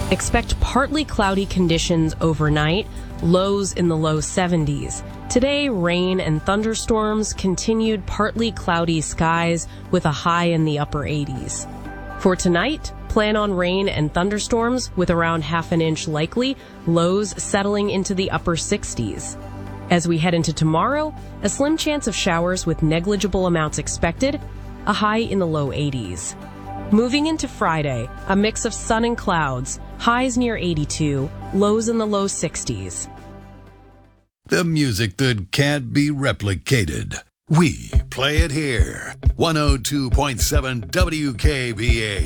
Expect partly cloudy conditions overnight, lows in the low 70s. Today, rain and thunderstorms, continued partly cloudy skies with a high in the upper 80s. For tonight, plan on rain and thunderstorms with around half an inch likely, lows settling into the upper 60s. As we head into tomorrow, a slim chance of showers with negligible amounts expected, a high in the low 80s. Moving into Friday, a mix of sun and clouds, highs near 82, lows in the low 60s. The music that can't be replicated. We play it here. 102.7 WKBH.